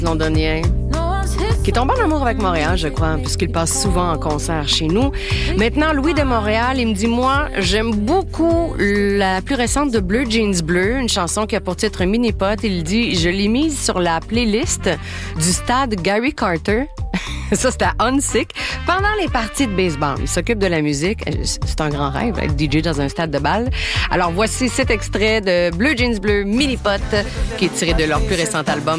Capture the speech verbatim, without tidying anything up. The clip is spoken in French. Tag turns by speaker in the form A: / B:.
A: londonien, qui est tombé en amour avec Montréal, je crois, puisqu'il passe souvent en concert chez nous. Maintenant, Louis de Montréal, il me dit, moi, j'aime beaucoup la plus récente de Bleu Jeans Bleu, une chanson qui a pour titre Mini-Pot. Il dit, je l'ai mise sur la playlist du stade Gary Carter. Ça, c'était à Huntsic. Pendant les parties de baseball, il s'occupe de la musique. C'est un grand rêve, être D J dans un stade de balle. Alors, voici cet extrait de Bleu Jeans Bleu, Mini-Pot, qui est tiré de leur plus récent album.